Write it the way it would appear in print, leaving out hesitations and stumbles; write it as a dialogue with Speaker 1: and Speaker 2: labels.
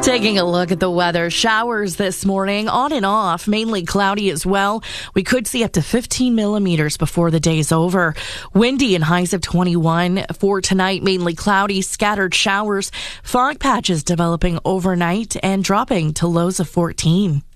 Speaker 1: Taking a look at the weather, showers this morning on and off, mainly cloudy as well. We could see up to 15 millimeters before the day's over. Windy and highs of 21. For tonight, mainly cloudy, scattered showers, fog patches developing overnight and dropping to lows of 14.